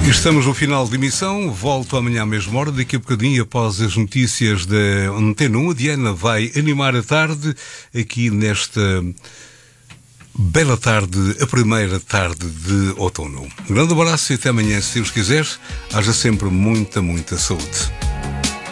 Estamos no final de emissão, volto amanhã à mesma hora, daqui a bocadinho após as notícias da Antena 1. A Diana vai animar a tarde aqui nesta bela tarde, a primeira tarde de outono. Um grande abraço e até amanhã, se Deus quiser. Haja sempre muita saúde.